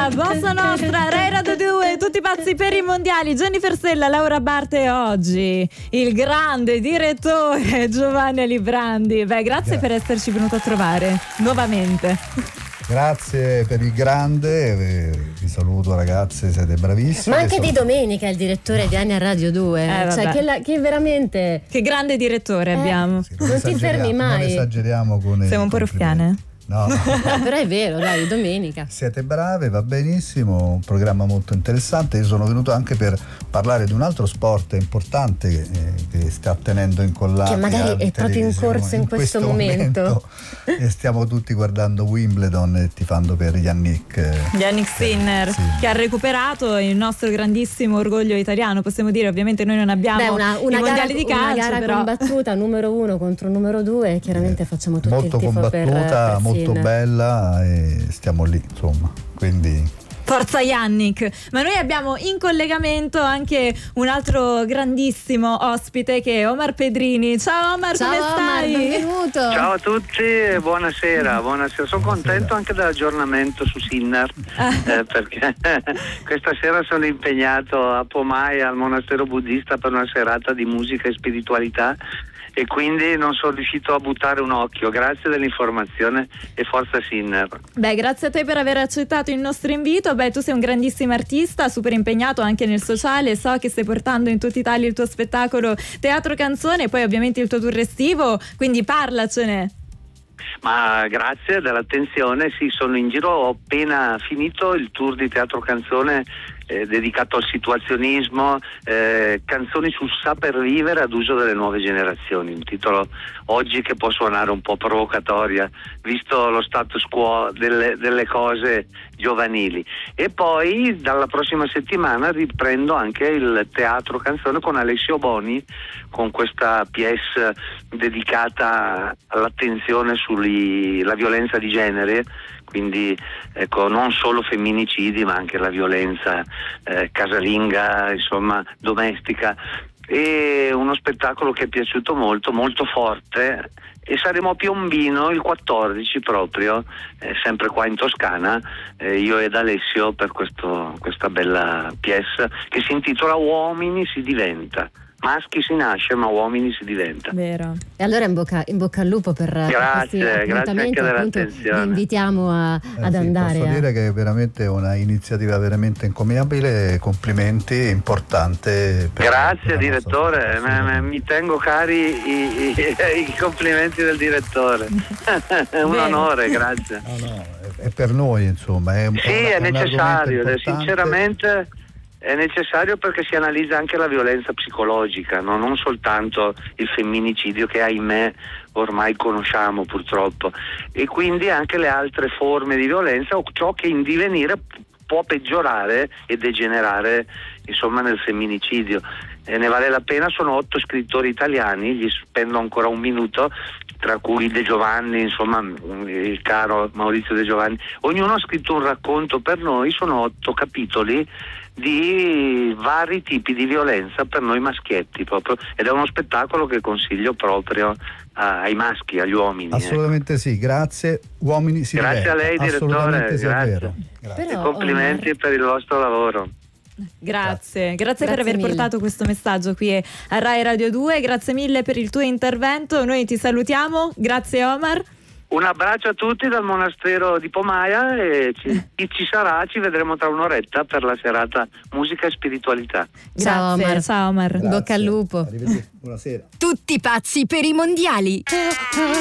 musica, Bossa Nostra, Rai Radio 2, tutti pazzi per i mondiali. Jennifer Stella, Laura Barte e oggi il grande direttore Giovanni Alibrandi. Beh, grazie per esserci venuto a trovare nuovamente. Grazie per il grande, vi saluto ragazze, siete bravissime. Ma anche di domenica il direttore di Anni a Radio 2, cioè che veramente... Che grande direttore abbiamo. Sì, non ti fermi mai. Non esageriamo con Siamo un po' ruffiane. No. Però è vero, dai, domenica. Siete brave, va benissimo, un programma molto interessante. Io sono venuto anche per parlare di un altro sport importante che sta tenendo incollati, che magari è proprio in corso in questo momento. E stiamo tutti guardando Wimbledon e tifando per Yannick Sinner, sì, che ha recuperato il nostro grandissimo orgoglio italiano, possiamo dire. Ovviamente noi non abbiamo i mondiali di calcio, una gara però combattuta, numero 1 contro numero 2, chiaramente facciamo tutti molto il tifo combattuta, per molto Sinner. Bella, e stiamo lì, insomma, quindi forza Yannick. Ma noi abbiamo in collegamento anche un altro grandissimo ospite che è Omar Pedrini. Ciao Omar, ciao, come stai? Omar, benvenuto. Ciao a tutti e buonasera. Sono contento anche dell'aggiornamento su Sinner, perché questa sera sono impegnato a Pomaia, al monastero buddista, per una serata di musica e spiritualità, e quindi non sono riuscito a buttare un occhio. Grazie dell'informazione e forza Sinner. Beh, grazie a te per aver accettato il nostro invito. Beh, tu sei un grandissimo artista, super impegnato anche nel sociale. So che stai portando in tutta Italia il tuo spettacolo Teatro Canzone e poi ovviamente il tuo tour estivo, quindi parlacene. Ma grazie dell'attenzione. Sì, sono in giro, ho appena finito il tour di Teatro Canzone dedicato al situazionismo, canzoni sul saper vivere ad uso delle nuove generazioni, un titolo oggi che può suonare un po' provocatoria visto lo status quo delle cose giovanili. E poi dalla prossima settimana riprendo anche il Teatro Canzone con Alessio Boni, con questa pièce dedicata all'attenzione sulla violenza di genere, quindi ecco, non solo femminicidi ma anche la violenza casalinga, insomma domestica. È uno spettacolo che è piaciuto molto, molto forte, e saremo a Piombino il 14 proprio, sempre qua in Toscana, io ed Alessio, per questa bella pièce che si intitola Uomini si diventa. Maschi si nasce ma uomini si diventa. Vero. E allora in bocca al lupo per questi appuntamenti, anche vi invitiamo ad andare. Posso dire che è veramente una iniziativa veramente encomiabile, complimenti, importante. Grazie direttore, mi tengo cari i complimenti del direttore. È un onore, grazie. No, è per noi, insomma. È necessario, sinceramente. È necessario, perché si analizza anche la violenza psicologica, no? Non soltanto il femminicidio che ahimè ormai conosciamo purtroppo, e quindi anche le altre forme di violenza, o ciò che in divenire può peggiorare e degenerare, insomma, nel femminicidio. Ne vale la pena. Sono 8 scrittori italiani, gli spendo ancora un minuto, tra cui De Giovanni, insomma il caro Maurizio De Giovanni. Ognuno ha scritto un racconto per noi, sono 8 capitoli di vari tipi di violenza per noi maschietti proprio, ed è uno spettacolo che consiglio proprio ai maschi, agli uomini. Assolutamente sì, grazie. Uomini si diventa. Grazie a lei direttore, sì, grazie. E complimenti per il vostro lavoro. Grazie per aver portato questo messaggio qui a Rai Radio 2, grazie mille per il tuo intervento, noi ti salutiamo, grazie Omar. Un abbraccio a tutti dal monastero di Pomaia, e chi ci sarà ci vedremo tra un'oretta per la serata musica e spiritualità. Ciao Omar. Bocca al lupo. Arrivederci. Buonasera. Tutti pazzi per i mondiali.